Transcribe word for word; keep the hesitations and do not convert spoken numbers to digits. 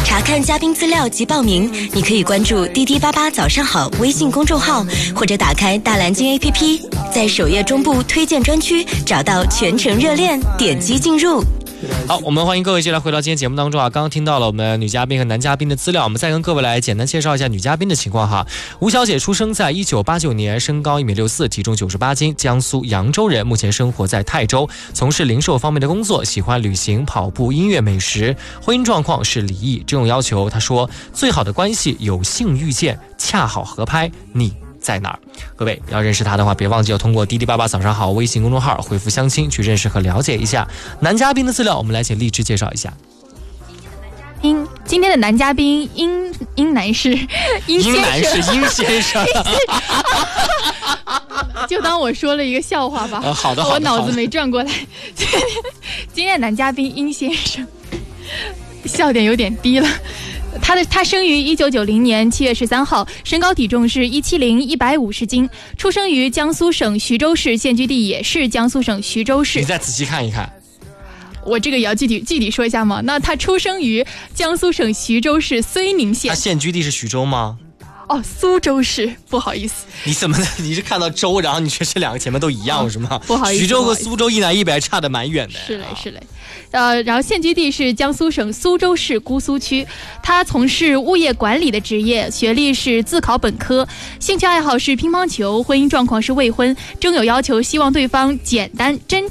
查看嘉宾资料及报名，你可以关注滴滴八八早上好微信公众号，或者打开大蓝鲸 A P P， 在首页中部推荐专区找到全程热恋，点击进入。 好，我们欢迎各位继续来回到今天节目当中啊。刚刚听到了我们女嘉宾和男嘉宾的资料，我们再跟各位来简单介绍一下女嘉宾的情况哈。吴小姐出生在一九八九年，身高一米六四，体重九十八斤，江苏扬州人，目前生活在泰州，从事零售方面的工作，喜欢旅行、跑步、音乐、美食。婚姻状况是离异，这种要求她说最好的关系有幸遇见，恰好合拍，你在哪儿？各位要认识他的话，别忘记要通过滴滴爸爸早上好微信公众号回复相亲去认识和了解一下男嘉宾的资料。我们来请荔枝介绍一下。 殷今天的男嘉宾殷殷男士，殷先生，殷男士，殷先生， 就当我说了一个笑话吧。 呃、好的，好的， 我脑子没转过来。今天的男嘉宾殷先生，笑点有点低了。他的他生于一九九零年七月十三号，身高体重是一七零，一百五十斤，出生于江苏省徐州市，现居地也是江苏省徐州市。 你再仔细看一看。 我这个也要具体具体说一下吗？那他出生于江苏省徐州市睢宁县。 他现居地是徐州吗？ 哦，苏州市，不好意思。 你怎么你是看到州，然后你觉得这两个前面都一样、哦、是吗？ 不好意思， 徐州和苏州一南一北差得蛮远的。 是嘞是嘞，呃，然后现居地是江苏省苏州市姑苏区。他从事物业管理的职业，学历是自考本科，兴趣爱好是乒乓球，婚姻状况是未婚，征友要求希望对方简单真。